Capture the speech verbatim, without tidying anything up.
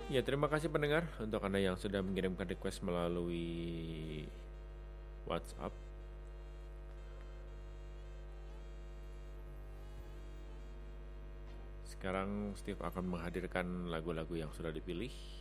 Ya, terima kasih pendengar untuk Anda yang sudah mengirimkan request melalui WhatsApp. Sekarang Steve akan menghadirkan lagu-lagu yang sudah dipilih.